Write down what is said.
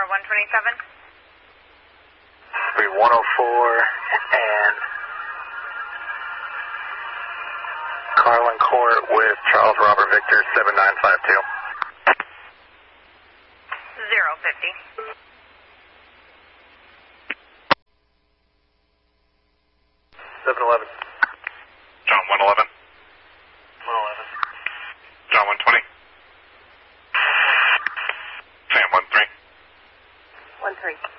127. Be 104 and Carlin Court with Charles Robert Victor 7952. 050. John 111. 111. John 120. Sam 13. 13.